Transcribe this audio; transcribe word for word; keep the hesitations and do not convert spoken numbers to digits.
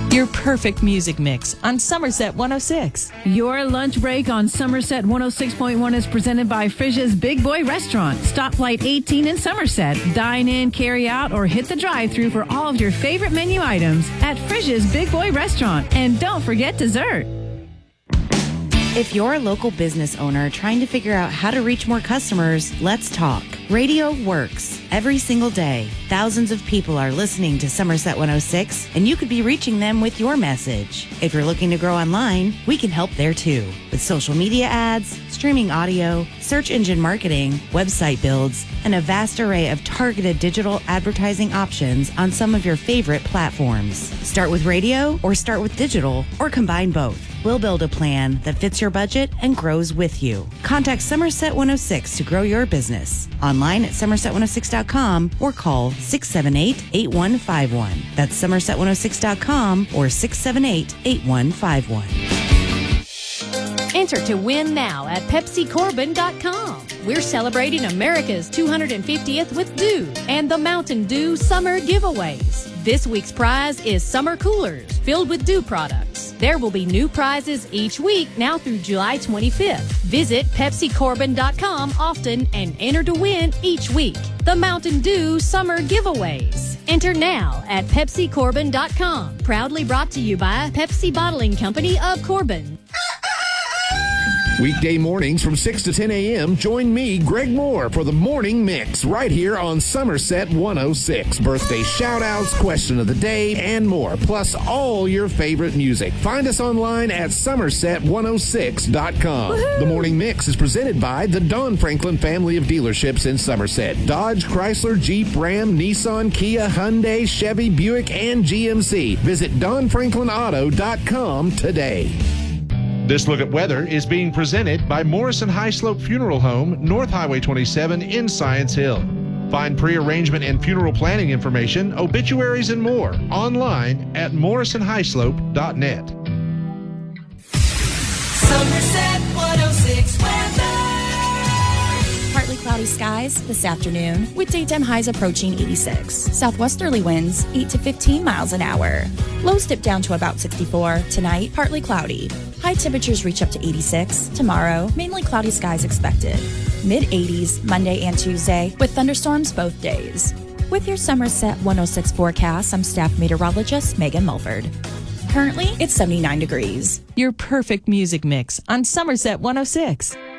Your perfect music mix on Somerset one oh six. Your lunch break on Somerset one oh six point one is presented by Frisch's Big Boy Restaurant, Stoplight eighteen in Somerset. Dine in, carry out, or hit the drive-thru for all of your favorite menu items at Frisch's Big Boy Restaurant. And don't forget dessert. If you're a local business owner trying to figure out how to reach more customers, let's talk. Radio works every single day. Thousands of people are listening to Somerset one oh six, and you could be reaching them with your message. If you're looking to grow online, we can help there too. With social media ads, streaming audio, search engine marketing, website builds, and a vast array of targeted digital advertising options on some of your favorite platforms. Start with radio or start with digital or combine both. We'll build a plan that fits your budget and grows with you. Contact Somerset one oh six to grow your business. Online at somerset one oh six dot com or call six seven eight, eight one five one. That's somerset one oh six dot com or six seven eight, eight one five one. Enter to win now at Pepsi Corbin dot com. We're celebrating America's two hundred fiftieth with Dew and the Mountain Dew Summer Giveaways. This week's prize is summer coolers filled with Dew products. There will be new prizes each week now through July twenty-fifth. Visit Pepsi Corbin dot com often and enter to win each week. The Mountain Dew Summer Giveaways. Enter now at Pepsi Corbin dot com. Proudly brought to you by Pepsi Bottling Company of Corbin. Weekday mornings from six to ten a.m., join me, Greg Moore, for the Morning Mix right here on Somerset one oh six. Birthday shout-outs, question of the day, and more, plus all your favorite music. Find us online at somerset one oh six dot com. Woo-hoo! The Morning Mix is presented by the Don Franklin family of dealerships in Somerset. Dodge, Chrysler, Jeep, Ram, Nissan, Kia, Hyundai, Chevy, Buick, and G M C. Visit don franklin auto dot com today. This look at weather is being presented by Morrison High Slope Funeral Home, North Highway twenty-seven in Science Hill. Find pre-arrangement and funeral planning information, obituaries, and more online at morrison high slope dot net. Somerset one oh six weather. Partly cloudy skies this afternoon with daytime highs approaching eighty-six. Southwesterly winds eight to fifteen miles an hour. Lows dip down to about sixty-four. Tonight, partly cloudy. High temperatures reach up to eighty-six. Tomorrow, mainly cloudy skies expected. mid-eighties Monday and Tuesday with thunderstorms both days. With your Somerset one oh six forecast, I'm staff meteorologist Megan Mulford. Currently, it's seventy-nine degrees. Your perfect music mix on Somerset one oh six.